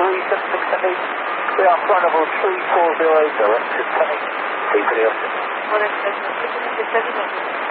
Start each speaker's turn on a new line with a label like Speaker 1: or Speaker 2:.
Speaker 1: 37678. We are flight level 3408, direct to 10. Stay pretty often.
Speaker 2: 1 extension 377.